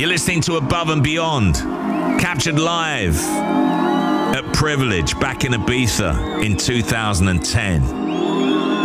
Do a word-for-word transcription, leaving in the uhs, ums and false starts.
You're listening to Above and Beyond, captured live at Privilege back in Ibiza in two thousand ten.